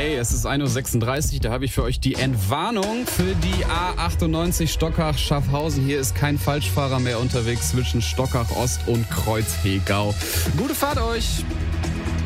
Hey, es ist 1:36 Uhr, da habe ich für euch die Entwarnung für die A98 Stockach-Schaffhausen. Hier ist kein Falschfahrer mehr unterwegs zwischen Stockach Ost und Kreuzhegau. Gute Fahrt euch!